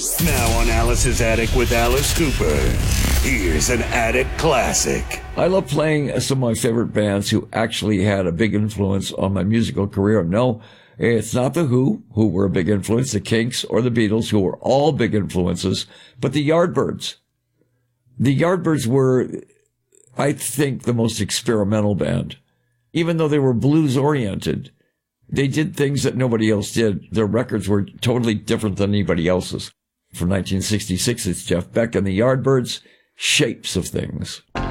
Now on Alice's Attic with Alice Cooper, here's an Attic classic. I love playing some of my favorite bands who actually had a big influence on my musical career. No, it's not The Who were a big influence, the Kinks, or the Beatles, who were all big influences, but the Yardbirds. The Yardbirds were, I think, the most experimental band. Even though they were blues-oriented, they did things that nobody else did. Their records were totally different than anybody else's. From 1966, it's Jeff Beck and the Yardbirds, Shapes of Things.